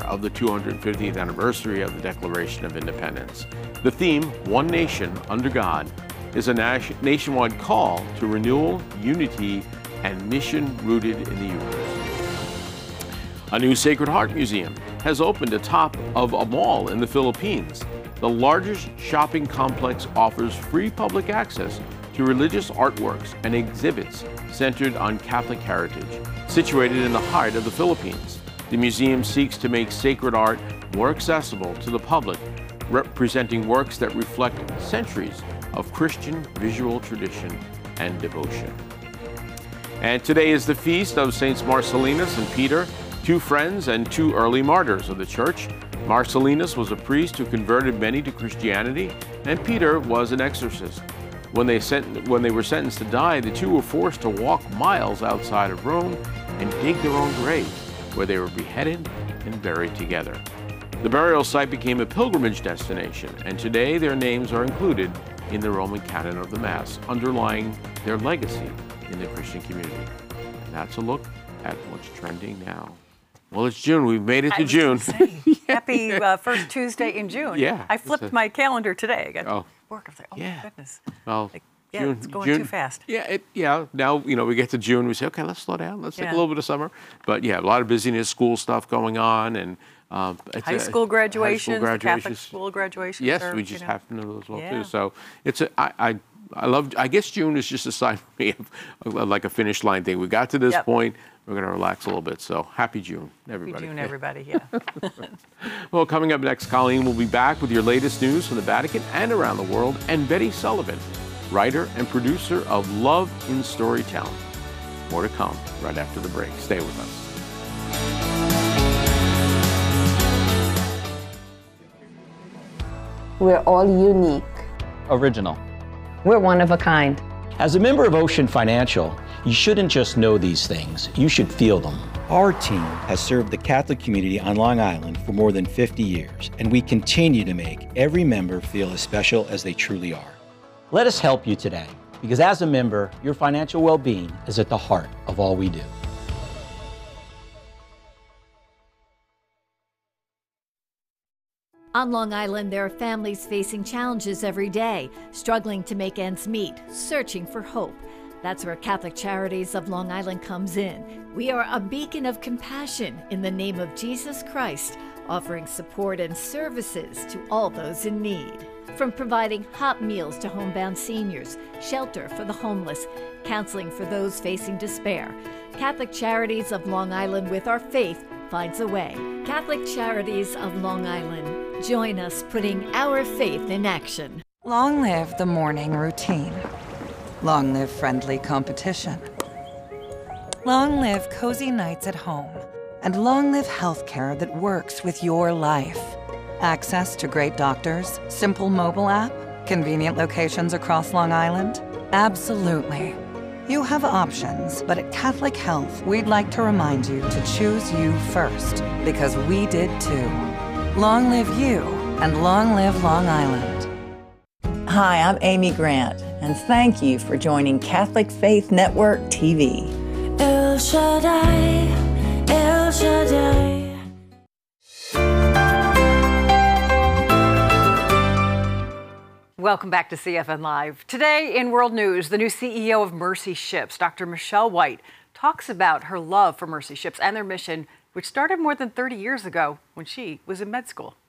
of the 250th anniversary of the Declaration of Independence. The theme, One Nation Under God, is a nationwide call to renewal, unity, and mission rooted in the Eucharist. A new Sacred Heart Museum has opened atop of a mall in the Philippines. The largest shopping complex offers free public access to religious artworks and exhibits centered on Catholic heritage. Situated in the heart of the Philippines, the museum seeks to make sacred art more accessible to the public, representing works that reflect centuries of Christian visual tradition and devotion. And today is the feast of Saints Marcellinus and Peter, two friends and two early martyrs of the Church. Marcellinus was a priest who converted many to Christianity, and Peter was an exorcist. When they were sentenced to die, the two were forced to walk miles outside of Rome and dig their own grave, where they were beheaded and buried together. The burial site became a pilgrimage destination, and today their names are included in the Roman canon of the Mass, underlying their legacy in the Christian community. And that's a look at what's trending now. Well, it's June. We've made it to June. Happy first Tuesday in June. Yeah. I flipped my calendar today. I got work. I was like, my goodness. Well, June, it's going too fast. Now, we get to June, we say, okay, let's slow down. Let's take a little bit of summer. But a lot of busyness, school stuff going on, and high school graduations, Catholic school graduations. Yes, we just happen to as well too. So it's I guess June is just a sign for me of like a finish line thing. We got to this point. We're going to relax a little bit. So happy June, everybody. Happy June, everybody. Yeah. Well, coming up next, Colleen will be back with your latest news from the Vatican and around the world, and Betty Sullivan, writer and producer of Love in Storytelling. More to come right after the break. Stay with us. We're all unique. Original. We're one of a kind. As a member of Ocean Financial, you shouldn't just know these things, you should feel them. Our team has served the Catholic community on Long Island for more than 50 years, and we continue to make every member feel as special as they truly are. Let us help you today, because as a member, your financial well-being is at the heart of all we do. On Long Island, there are families facing challenges every day, struggling to make ends meet, searching for hope. That's where Catholic Charities of Long Island comes in. We are a beacon of compassion in the name of Jesus Christ, offering support and services to all those in need. From providing hot meals to homebound seniors, shelter for the homeless, counseling for those facing despair, Catholic Charities of Long Island, with our faith, finds a way. Catholic Charities of Long Island. Join us putting our faith in action. Long live the morning routine. Long live friendly competition. Long live cozy nights at home. And long live healthcare that works with your life. Access to great doctors, simple mobile app, convenient locations across Long Island? Absolutely. You have options, but at Catholic Health, we'd like to remind you to choose you first, because we did too. Long live you, and long live Long Island. Hi, I'm Amy Grant, and thank you for joining Catholic Faith Network TV. El Shaddai, El Shaddai. Welcome back to CFN Live. Today in World News, the new CEO of Mercy Ships, Dr. Michelle White, talks about her love for Mercy Ships and their mission, which started more than 30 years ago when she was in med school.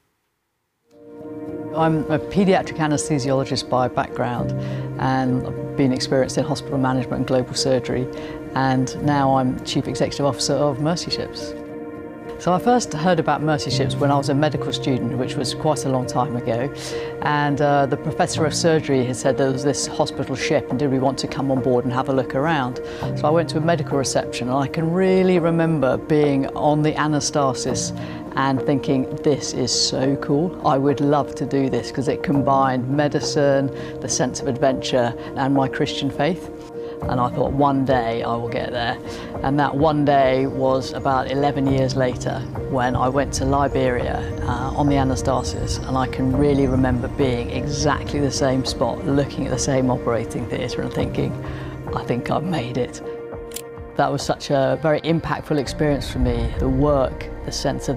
I'm a paediatric anesthesiologist by background, and I've been experienced in hospital management and global surgery, and now I'm Chief Executive Officer of Mercy Ships. So I first heard about Mercy Ships when I was a medical student, which was quite a long time ago, and the professor of surgery had said there was this hospital ship and did we want to come on board and have a look around. So I went to a medical reception, and I can really remember being on the anastasis and thinking, this is so cool. I would love to do this, because it combined medicine, the sense of adventure, and my Christian faith. And I thought, one day I will get there. And that one day was about 11 years later, when I went to Liberia on the anastasis, and I can really remember being exactly the same spot, looking at the same operating theatre and thinking, I think I've made it. That was such a very impactful experience for me. The work, the sense of